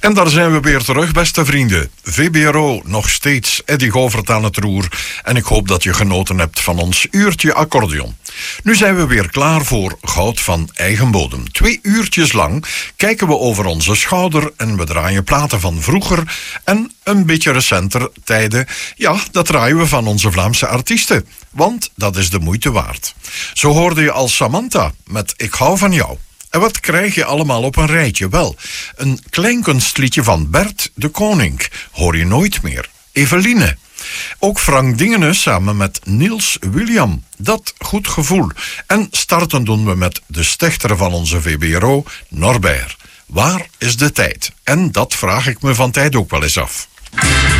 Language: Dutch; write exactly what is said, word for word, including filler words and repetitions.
En daar zijn we weer terug, beste vrienden. V B R O, nog steeds Eddy Govert aan het roer. En ik hoop dat je genoten hebt van ons uurtje accordeon. Nu zijn we weer klaar voor Goud van eigen bodem. Twee uurtjes lang kijken we over onze schouder en we draaien platen van vroeger en een beetje recenter tijden. Ja, dat draaien we van onze Vlaamse artiesten. Want dat is de moeite waard. Zo hoorde je al Samantha met Ik hou van jou. En wat krijg je allemaal op een rijtje? Wel, een kleinkunstliedje van Bert de Koning. Hoor je nooit meer. Eveline. Ook Frank Dingenus samen met Niels William. Dat goed gevoel. En starten doen we met de stichter van onze V B R O, Norbert. Waar is de tijd? En dat vraag ik me van tijd ook wel eens af.